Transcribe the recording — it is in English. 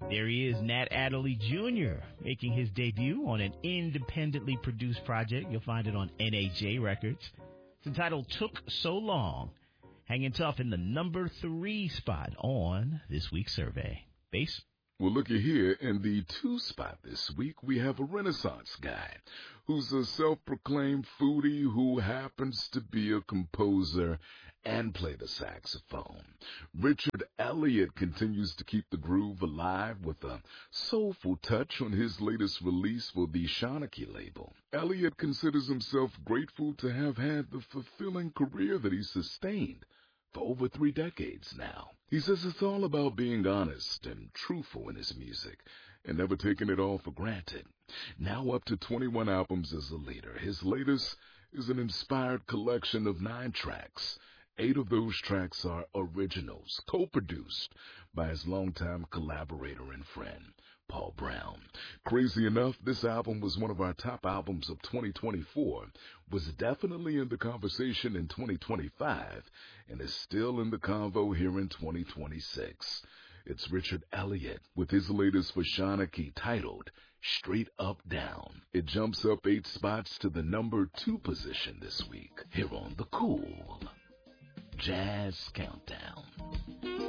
There he is, Nat Adderley Jr., making his debut on an independently produced project. You'll find it on NAJ Records. It's entitled Took So Long, hanging tough in the number 3 spot on this week's survey. Bass? Well, looky here, in the 2 spot this week, we have a Renaissance guy who's a self-proclaimed foodie who happens to be a composer and play the saxophone. Richard Elliott continues to keep the groove alive with a soulful touch on his latest release for the Shanachie label. Elliott considers himself grateful to have had the fulfilling career that he sustained for over 3 decades now. He says it's all about being honest and truthful in his music and never taking it all for granted. Now up to 21 albums as a leader, his latest is an inspired collection of 9 tracks. 8 of those tracks are originals, co-produced by his longtime collaborator and friend, Paul Brown. Crazy enough, this album was one of our top albums of 2024, was definitely in the conversation in 2025, and is still in the convo here in 2026. It's Richard Elliott with his latest for Shanachie titled Straight Up Down. It jumps up 8 spots to the number 2 position this week here on the Cool Jazz Countdown.